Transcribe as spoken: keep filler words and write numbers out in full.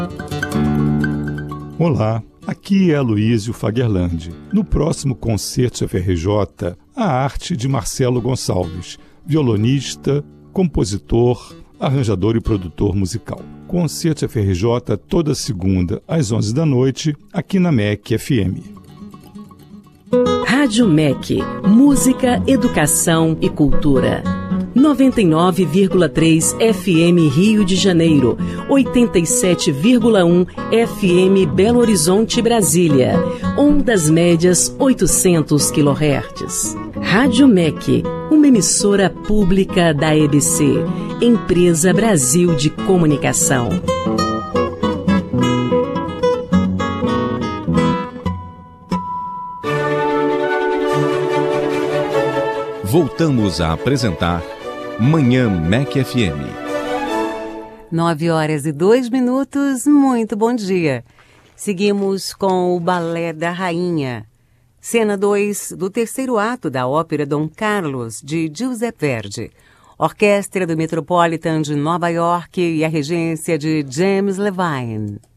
Olá, aqui é Aloysio Fagerlandi. No próximo Concerto F R J, a arte de Marcelo Gonçalves, violonista, compositor, arranjador e produtor musical. Concerto F R J toda segunda às onze da noite, aqui na M E C F M. Rádio M E C, música, educação e cultura. noventa e nove vírgula três F M Rio de Janeiro, oitenta e sete vírgula um F M Belo Horizonte, Brasília, ondas médias oitocentos quilohertz. Rádio M E C, uma emissora pública da E B C, Empresa Brasil de Comunicação. Voltamos a apresentar Manhã M E C F M. Nove horas e dois minutos, muito bom dia. Seguimos com o Balé da Rainha. Cena dois do terceiro ato da ópera Dom Carlos, de Giuseppe Verdi. Orquestra do Metropolitan de Nova York e a regência de James Levine.